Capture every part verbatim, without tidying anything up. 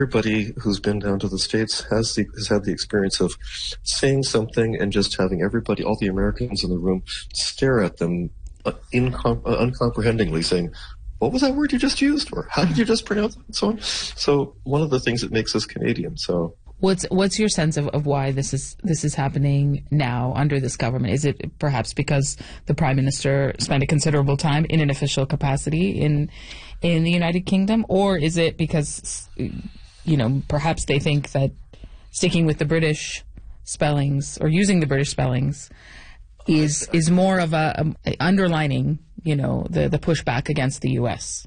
Everybody who's been down to the States has the has had the experience of saying something and just having everybody, all the Americans in the room, stare at them uh, incom- uh, uncomprehendingly, saying, "What was that word you just used?" Or "How did you just pronounce it?" And so on. So one of the things that makes us Canadian. So what's what's your sense of, of why this is this is happening now under this government? Is it perhaps because the Prime Minister spent a considerable time in an official capacity in in the United Kingdom, or is it because, you know, perhaps they think that sticking with the British spellings or using the British spellings is is more of a, a underlining, you know, the the pushback against the U S?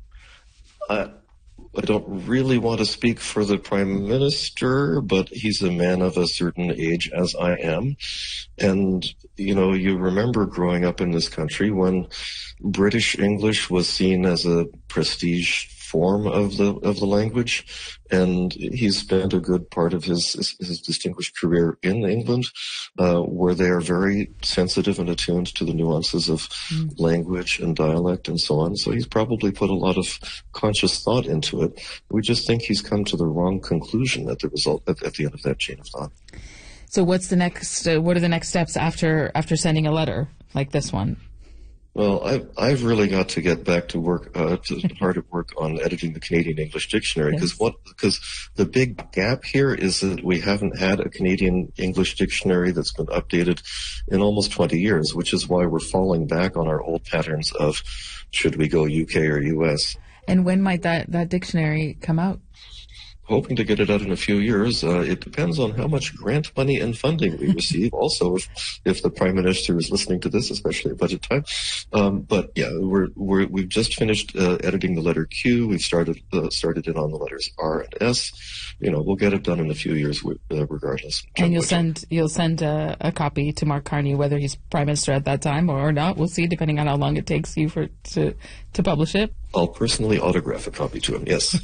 Uh, I don't really want to speak for the Prime Minister, but he's a man of a certain age, as I am. And, you know, you remember growing up in this country when British English was seen as a prestige form of the of the language, and he's spent a good part of his his, his distinguished career in England, uh, where they are very sensitive and attuned to the nuances of mm. language and dialect and so on. So he's probably put a lot of conscious thought into it. We just think he's come to the wrong conclusion at the result at, at the end of that chain of thought. So what's the next? Uh, what are the next steps after after sending a letter like this one? Well, I've, I've really got to get back to work, uh, to hard at work on editing the Canadian English Dictionary, because yes. what, because the big gap here is that we haven't had a Canadian English Dictionary that's been updated in almost twenty years, which is why we're falling back on our old patterns of should we go U K or U S. And when might that, that dictionary come out? Hoping to get it out in a few years. Uh, it depends on how much grant money and funding we receive. Also, if if the Prime Minister is listening to this, especially at budget time. Um, but yeah, we're, we're we've just finished uh, editing the letter Q. We've started uh, started in on the letters R and S. You know, we'll get it done in a few years, uh, regardless. And you'll send you'll send a, a copy to Mark Carney, whether he's Prime Minister at that time or not. We'll see, depending on how long it takes you for to to publish it. I'll personally autograph a copy to him. Yes.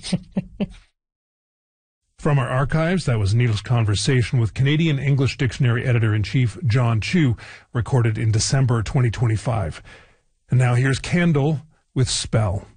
From our archives, that was Neil's conversation with Canadian English Dictionary Editor-in-Chief John Chu, recorded in December twenty twenty-five. And now here's Kendall with Spell.